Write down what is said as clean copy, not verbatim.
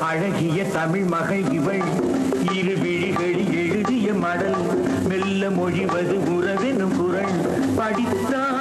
அழகிய தமிழ் மகள் இவள் இரு விழிகளில் எழுதிய மடல் மெல்ல மொழிவது உறவெனும் குரல் படித்தால்